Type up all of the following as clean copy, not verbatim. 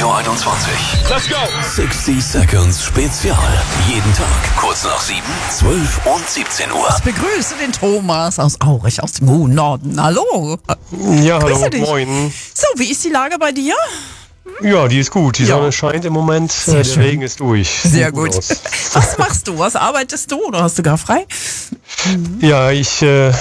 Radio 21. Let's go! 60 Seconds Spezial. Jeden Tag kurz nach 7, 12 und 17 Uhr. Ich begrüße den Thomas aus Aurich, aus dem hohen Norden. Hallo. Ja, hallo, Grüße dich. moin. So, wie ist die Lage bei dir? Ja, die ist gut. Die Ja. Sonne scheint im Moment. Sehr Der schön. Regen ist durch. Sehr Sieht gut. aus. Was machst du? Was arbeitest du? Oder hast du gar frei? Ja, ich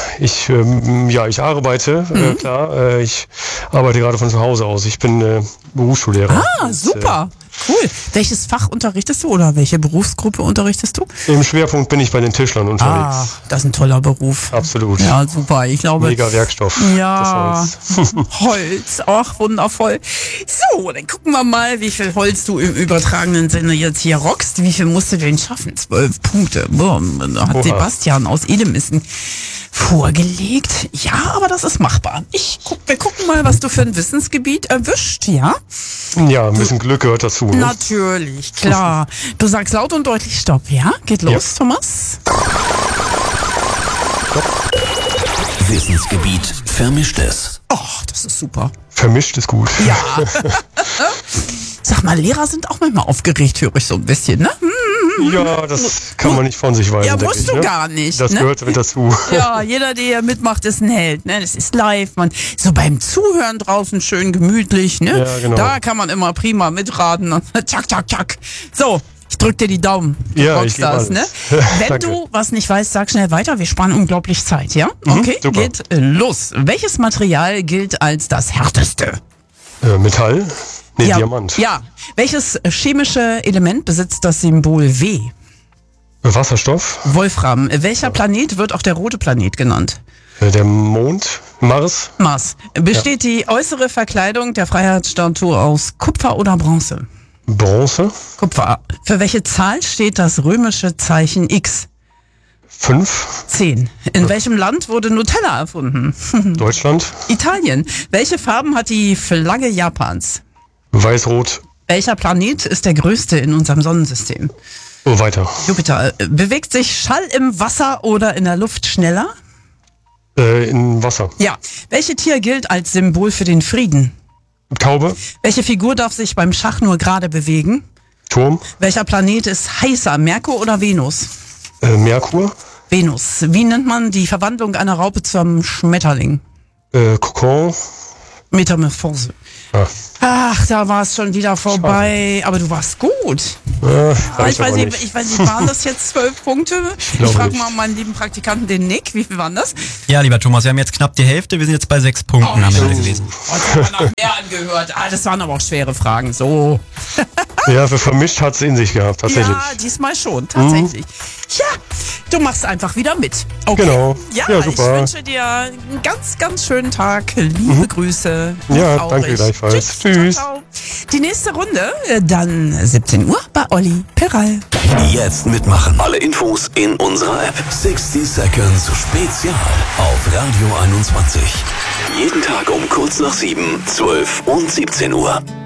arbeite, klar. Ich arbeite gerade von zu Hause aus. Ich bin Berufsschullehrer. Ah, Und, super. Cool. Welches Fach unterrichtest du oder welche Berufsgruppe unterrichtest du? Im Schwerpunkt bin ich bei den Tischlern unterwegs. Ah, das ist ein toller Beruf. Absolut. Ja, super. Ich glaube. Mega Werkstoff. Ja, Das Holz. Holz, ach wundervoll. So, dann gucken wir mal, wie viel Holz du im übertragenen Sinne jetzt hier rockst. Wie viel musst du denn schaffen? 12 Punkte. Boah, hat Oha. Sebastian aus Edemissen vorgelegt. Ja, aber das ist machbar. Wir gucken mal, was du für ein Wissensgebiet erwischt, ja? Ja, ein bisschen Glück gehört dazu. Ne? Natürlich, klar. Du sagst laut und deutlich Stopp, ja? Geht los, Thomas. Wissensgebiet Vermischtes. Ach, das ist super. Vermischt ist gut. Ja. Sag mal, Lehrer sind auch manchmal aufgeregt, höre ich so ein bisschen, ne? Ja, das kann man nicht von sich weisen. Ja, denke musst ich, du ne? gar nicht. Das ne? gehört mit dazu. Ja, jeder, der hier mitmacht, ist ein Held. Ne? Das ist live. Man so beim Zuhören draußen schön gemütlich. Ne? Ja, genau. Da kann man immer prima mitraten. Und tschak, tschak, tschak. So, ich drück dir die Daumen. Du Ja, rockst ich gebe das, alles. ne? Wenn Danke. du was nicht weißt, sag schnell weiter. Wir sparen unglaublich Zeit, ja? Okay, super. geht los. Welches Material gilt als das härteste? Metall? Nee, Ja, Diamant. Ja. Welches chemische Element besitzt das Symbol W? Wasserstoff? Wolfram. Welcher Planet wird auch der rote Planet genannt? Der Mond? Mars? Mars. Besteht die äußere Verkleidung der Freiheitsstatue aus Kupfer oder Bronze? Bronze? Kupfer. Für welche Zahl steht das römische Zeichen X? 5? 10. In welchem Land wurde Nutella erfunden? Deutschland? Italien. Welche Farben hat die Flagge Japans? Weiß-Rot? Welcher Planet ist der größte in unserem Sonnensystem? Oh, weiter. Jupiter. Bewegt sich Schall im Wasser oder in der Luft schneller? In Wasser. Ja. Welches Tier gilt als Symbol für den Frieden? Taube? Welche Figur darf sich beim Schach nur gerade bewegen? Turm? Welcher Planet ist heißer, Merkur oder Venus? Merkur? Venus. Wie nennt man die Verwandlung einer Raupe zum Schmetterling? Kokon? Metamorphose. Ah. Ach, da war es schon wieder vorbei. Aber du warst gut. Reicht aber nicht. Ich weiß nicht, waren das jetzt 12 Punkte? Ich glaube frage nicht. mal meinen lieben Praktikanten, den Nick. Wie viel waren das? Ja, lieber Thomas, wir haben jetzt knapp die Hälfte. Wir sind jetzt bei 6 Punkten, haben wir alle gelesen. Oh, das haben wir noch mehr angehört. Ah, das waren aber auch schwere Fragen. So. Ja, für vermischt hat es in sich gehabt, tatsächlich. Ja, diesmal schon, tatsächlich. Ja, du machst einfach wieder mit. Okay. Genau. Ja, Ja, ich super. wünsche dir einen ganz, ganz schönen Tag. Liebe Grüße. Ja, Aurich. danke gleichfalls. Tschüss. Ciao, ciao. Die nächste Runde, dann 17 Uhr bei Olli Peral. Jetzt mitmachen. Alle Infos in unserer App. 60 Seconds Spezial auf Radio 21. Jeden Tag um kurz nach 7, 12 und 17 Uhr.